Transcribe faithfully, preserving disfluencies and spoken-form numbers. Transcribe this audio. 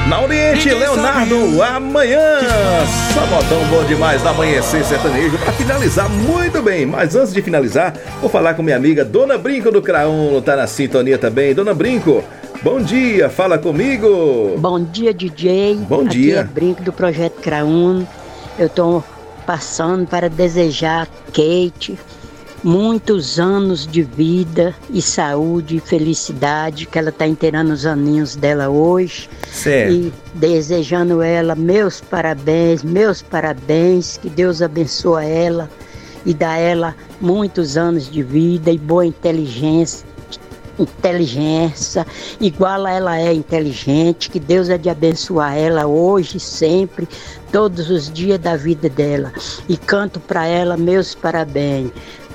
Na Oriente, Leonardo, amanhã. Sabadão bom demais da Amanhecer Sertanejo. Pra finalizar, muito bem. Mas antes de finalizar, vou falar com minha amiga Dona Brinco do Craúno. Tá na sintonia também. Dona Brinco, bom dia, fala comigo. Bom dia, D J. Bom Aqui dia. é Brinco do Projeto Craúno. Eu tô passando para desejar a Kate muitos anos de vida e saúde e felicidade, que ela está inteirando os aninhos dela hoje. Certo. E desejando ela meus parabéns, meus parabéns, que Deus abençoe ela e dá a ela muitos anos de vida e boa inteligência, inteligência, igual a ela é inteligente, que Deus é de abençoar ela hoje, sempre, todos os dias da vida dela. E canto para ela meus parabéns.